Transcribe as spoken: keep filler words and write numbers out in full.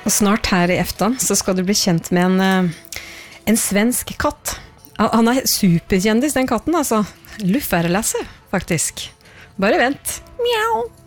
Og snart her i eftan så skal du bli kjent med en, eh, en svensk katt. Han er superkjendis, den katten, altså. Luffærelasse, faktisk. Bare vent. Mjau.